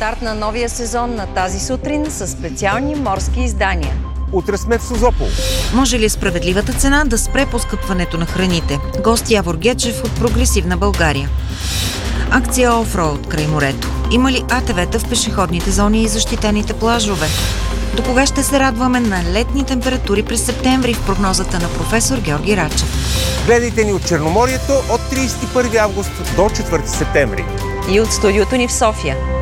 старт на новия сезон на тази сутрин с специални морски издания. Утре сме в Созопол. Може ли справедливата цена да спре поскъпването на храните? Гост Явор Гечев от Прогресивна България. Акция офроуд край морето. Има ли АТВ-та в пешеходните зони и защитените плажове? До кога ще се радваме на летни температури през септември в прогнозата на професор Георги Рачев? Гледайте ни от Черноморието от 31 август до 4 септември. И от студиото ни в София.